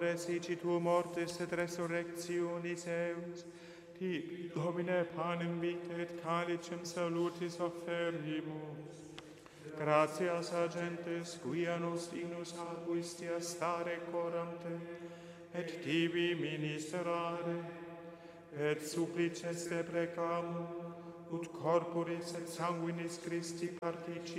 Ore sici mortis et resurrectionis eus, tibi, Domine, panem vitae et calicem salutis oferimus. Gratias agentes, quia nos dignus aguistia stare coram te, et tibi ministerare, et supplices te precamur, ut corporis et sanguinis Christi partici